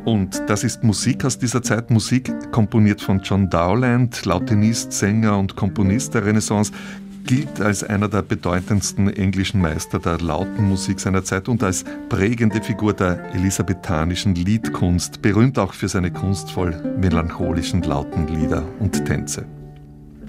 Und das ist Musik aus dieser Zeit, Musik komponiert von John Dowland, Lautenist, Sänger und Komponist der Renaissance, gilt als einer der bedeutendsten englischen Meister der lauten Musik seiner Zeit und als prägende Figur der elisabethanischen Liedkunst, berühmt auch für seine kunstvoll melancholischen lauten Lieder und Tänze.